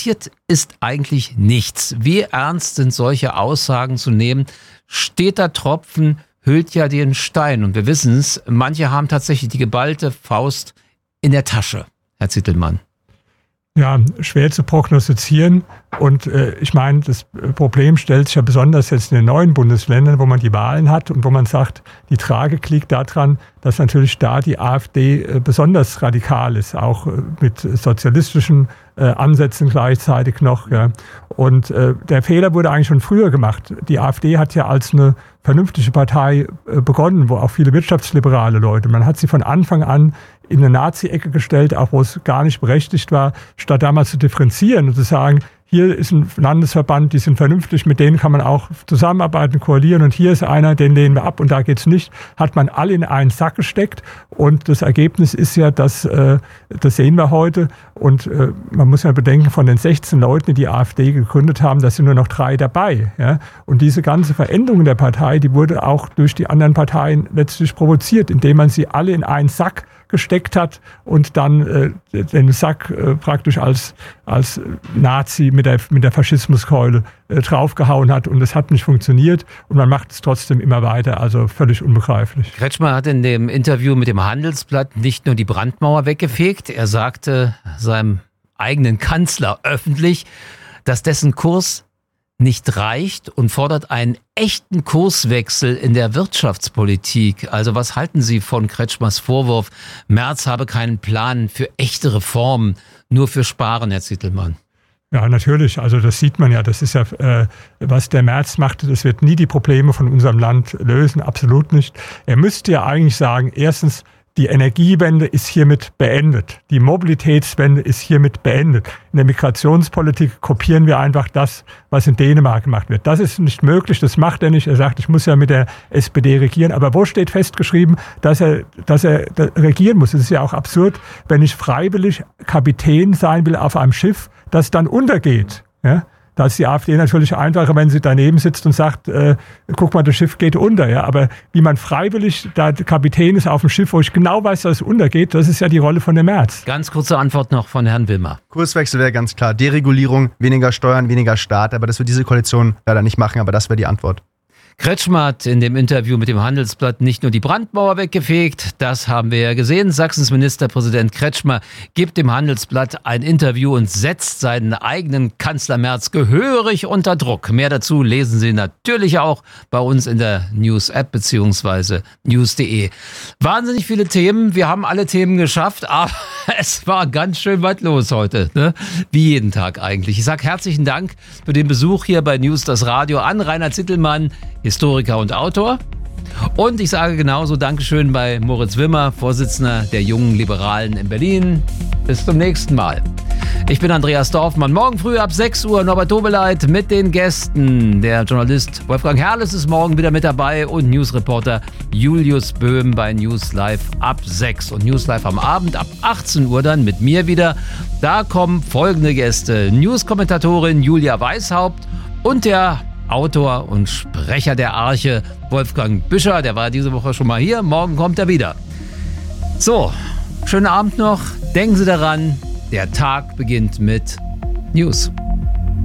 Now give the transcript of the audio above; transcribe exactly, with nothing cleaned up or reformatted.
passiert ist eigentlich nichts. Wie ernst sind solche Aussagen zu nehmen? Steter Tropfen hüllt ja den Stein. Und wir wissen es, manche haben tatsächlich die geballte Faust in der Tasche, Herr Zittelmann. Ja, schwer zu prognostizieren. Und äh, ich meine, das Problem stellt sich ja besonders jetzt in den neuen Bundesländern, wo man die Wahlen hat und wo man sagt, die Tragik liegt daran, dass natürlich da die AfD äh, besonders radikal ist, auch äh, mit sozialistischen äh, Ansätzen gleichzeitig noch. Ja. Und äh, der Fehler wurde eigentlich schon früher gemacht. Die AfD hat ja als eine vernünftige Partei äh, begonnen, wo auch viele wirtschaftsliberale Leute, man hat sie von Anfang an in eine Nazi-Ecke gestellt, auch wo es gar nicht berechtigt war, statt damals zu differenzieren und zu sagen, hier ist ein Landesverband, die sind vernünftig, mit denen kann man auch zusammenarbeiten, koalieren und hier ist einer, den lehnen wir ab und da geht's nicht, hat man alle in einen Sack gesteckt und das Ergebnis ist ja, dass, äh, das sehen wir heute und äh, man muss ja bedenken, von den sechzehn Leuten, die die AfD gegründet haben, da sind nur noch drei dabei. Ja? Und diese ganze Veränderung der Partei, die wurde auch durch die anderen Parteien letztlich provoziert, indem man sie alle in einen Sack gesteckt hat und dann äh, den Sack äh, praktisch als, als Nazi mit der, mit der Faschismuskeule äh, draufgehauen hat und es hat nicht funktioniert und man macht es trotzdem immer weiter, also völlig unbegreiflich. Kretschmer hat in dem Interview mit dem Handelsblatt nicht nur die Brandmauer weggefegt, er sagte seinem eigenen Kanzler öffentlich, dass dessen Kurs nicht reicht und fordert einen echten Kurswechsel in der Wirtschaftspolitik. Also was halten Sie von Kretschmers Vorwurf, Merz habe keinen Plan für echte Reformen, nur für Sparen, Herr Zittelmann? Ja, natürlich. Also das sieht man ja. Das ist ja, äh, was der Merz macht, das wird nie die Probleme von unserem Land lösen. Absolut nicht. Er müsste ja eigentlich sagen, erstens, die Energiewende ist hiermit beendet. Die Mobilitätswende ist hiermit beendet. In der Migrationspolitik kopieren wir einfach das, was in Dänemark gemacht wird. Das ist nicht möglich, das macht er nicht. Er sagt, ich muss ja mit der S P D regieren. Aber wo steht festgeschrieben, dass er, dass er regieren muss? Es ist ja auch absurd, wenn ich freiwillig Kapitän sein will auf einem Schiff, das dann untergeht. Ja? Da ist die AfD natürlich einfacher, wenn sie daneben sitzt und sagt, äh, guck mal, das Schiff geht unter. Ja, aber wie man freiwillig, da der Kapitän ist auf dem Schiff, wo ich genau weiß, dass es untergeht, das ist ja die Rolle von dem Merz. Ganz kurze Antwort noch von Herrn Wilmer. Kurswechsel wäre ganz klar. Deregulierung, weniger Steuern, weniger Staat. Aber das wird diese Koalition leider nicht machen, aber das wäre die Antwort. Kretschmer hat in dem Interview mit dem Handelsblatt nicht nur die Brandmauer weggefegt, das haben wir ja gesehen. Sachsens Ministerpräsident Kretschmer gibt dem Handelsblatt ein Interview und setzt seinen eigenen Kanzler Merz gehörig unter Druck. Mehr dazu lesen Sie natürlich auch bei uns in der News-App bzw. news punkt de. Wahnsinnig viele Themen, wir haben alle Themen geschafft, aber es war ganz schön weit los heute, ne? Wie jeden Tag eigentlich. Ich sage herzlichen Dank für den Besuch hier bei News das Radio an Rainer Zittelmann, Historiker und Autor. Und ich sage genauso Dankeschön bei Moritz Wimmer, Vorsitzender der Jungen Liberalen in Berlin. Bis zum nächsten Mal. Ich bin Andreas Dorfmann. Morgen früh ab sechs Uhr Norbert Dobeleit mit den Gästen. Der Journalist Wolfgang Herrles ist morgen wieder mit dabei und Newsreporter Julius Böhm bei News Live ab sechs. Und News Live am Abend ab achtzehn Uhr dann mit mir wieder. Da kommen folgende Gäste. News-Kommentatorin Julia Weishaupt und der Autor und Sprecher der Arche Wolfgang Büscher, der war diese Woche schon mal hier, morgen kommt er wieder. So, schönen Abend noch, denken Sie daran, der Tag beginnt mit News.